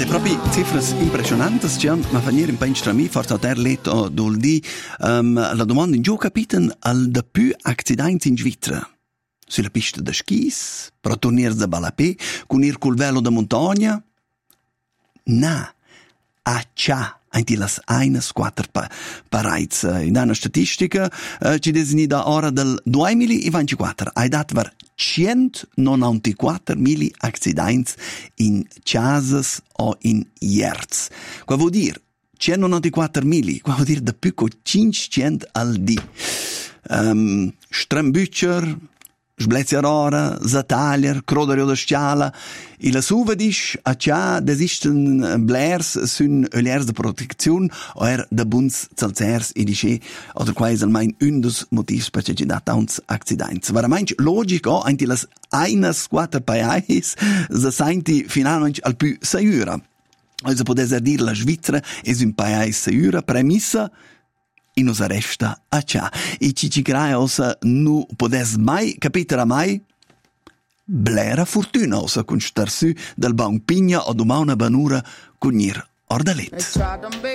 Ed è proprio cifre impressionanti, ma fanno un po' in strami, forse a te letto doldi, la domanda in giù capiten al da più accidenti in Svizzera. Sulla pista da skis, per tornare da Balapé, con il col velo da montagna? No, a cià. Anche le eines quattro pareiz. In una statistica ci designi da ora del 2024 hai dato per 194.000 accidenti in cases o in yerz. Qua vuol dire 194.000, qua vuol dire da più che 500 al di. Strambücher, Sblezziarora, Zatalier, Croderio da Sciala. E la suva dice a ciò desisten blers sun öliers de protezione o da buns zalzers e dice oder quasi almeno un dos motivs perché ci da tants accidents. Veramente logico anche las eines quattro paesi se senti finalmente al più sicura. Also potesse dire la Svizzera è un paese sicuro, premissa e nos resta a ciò. E ci crea ossa nu podes mai capitera mai blera fortuna ossa con star su del baun pigna o doma una banura con ir ordalet.